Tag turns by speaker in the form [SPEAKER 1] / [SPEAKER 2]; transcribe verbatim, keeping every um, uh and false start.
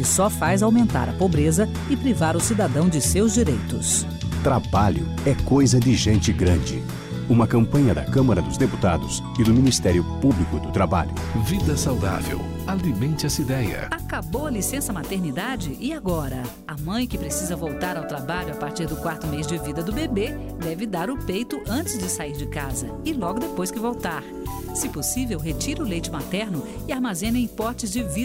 [SPEAKER 1] só faz aumentar a pobreza e privar o cidadão de seus direitos.
[SPEAKER 2] Trabalho é coisa de gente grande. Uma campanha da Câmara dos Deputados e do Ministério Público do Trabalho.
[SPEAKER 3] Vida saudável. Alimente essa ideia.
[SPEAKER 1] Acabou a licença maternidade e agora? A mãe que precisa voltar ao trabalho a partir do quarto mês de vida do bebê deve dar o peito antes de sair de casa e logo depois que voltar. Se possível, retire o leite materno e armazene em potes de vidro